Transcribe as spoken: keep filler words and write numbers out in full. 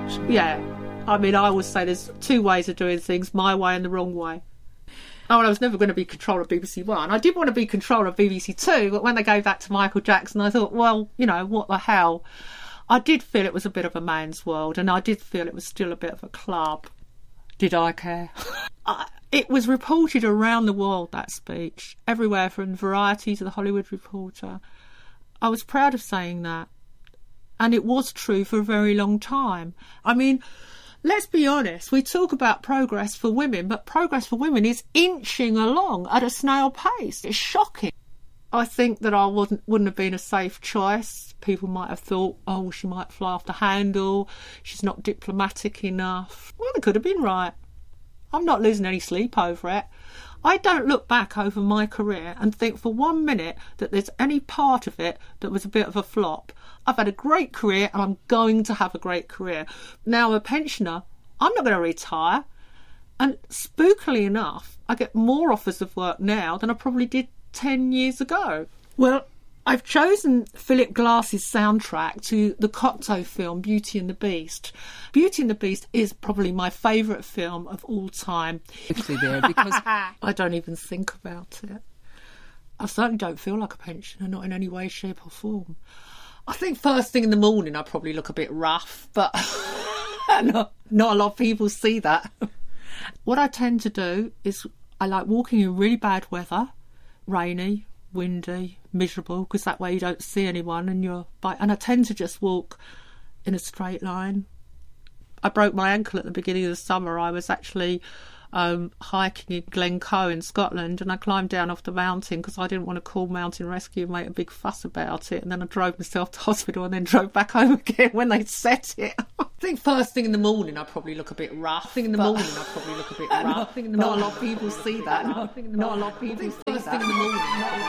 Yeah. I mean, I always say there's two ways of doing things, my way and the wrong way. Oh, and I was never going to be controller of B B C One. I did want to be controller of B B C Two, but when they gave that to Michael Jackson, I thought, well, you know, what the hell? I did feel it was a bit of a man's world, and I did feel it was still a bit of a club. Did I care? I, it was reported around the world, that speech, everywhere from Variety to the Hollywood Reporter. I was proud of saying that. And it was true for a very long time. I mean, let's be honest, we talk about progress for women, but progress for women is inching along at a snail pace. It's shocking. I think that I wasn't, wouldn't have been a safe choice. People might have thought, oh, she might fly off the handle, she's not diplomatic enough. Well, they could have been right. I'm not losing any sleep over it. I don't look back over my career and think for one minute that there's any part of it that was a bit of a flop. I've had a great career and I'm going to have a great career. Now I'm a pensioner, I'm not going to retire. And spookily enough, I get more offers of work now than I probably did ten years ago. Well, I've chosen Philip Glass's soundtrack to the Cocteau film Beauty and the Beast. Beauty and the Beast is probably my favourite film of all time. Actually there, because I don't even think about it. I certainly don't feel like a pensioner, not in any way, shape or form. I think first thing in the morning I probably look a bit rough, but not, not a lot of people see that. What I tend to do is I like walking in really bad weather, rainy, windy, miserable, because that way you don't see anyone and you're by, and I tend to just walk in a straight line. I broke my ankle at the beginning of the summer. I was actually um, hiking in Glencoe in Scotland, and I climbed down off the mountain because I didn't want to call mountain rescue and make a big fuss about it, and then I drove myself to hospital and then drove back home again when they set it. I think first thing in the morning I probably look a bit rough. First thing in the morning I probably look a bit rough. Not a lot of people see that. Not a lot of people see that. First thing in the morning.